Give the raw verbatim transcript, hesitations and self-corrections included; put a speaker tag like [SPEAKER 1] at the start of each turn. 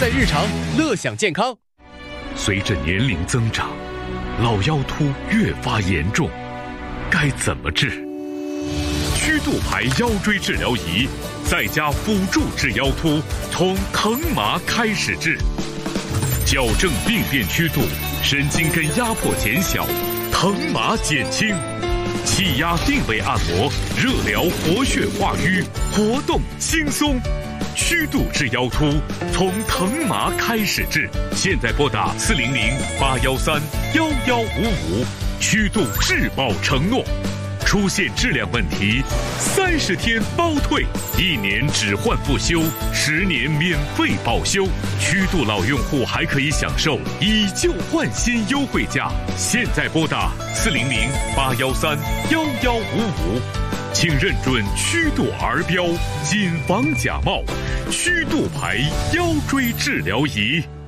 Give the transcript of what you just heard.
[SPEAKER 1] 在日常，乐享健康。
[SPEAKER 2] 随着年龄增长，老腰突越发严重，该怎么治？曲度牌腰椎治疗仪在家辅助治腰突，从疼麻开始治，矫正病变曲度，神经根压迫减小，疼麻减轻，气压定位按摩，热疗活血化瘀，活动轻松。曲度治腰突，从疼麻开始治。现在拨打四零零八幺三幺幺五五，曲度质保承诺。出现质量问题，三十天包退，一年只换不修，十年免费保修。曲度老用户还可以享受以旧换新优惠价。现在拨打四零零八幺三幺幺五五，请认准曲度儿标，谨防假冒。曲度牌腰椎治疗仪。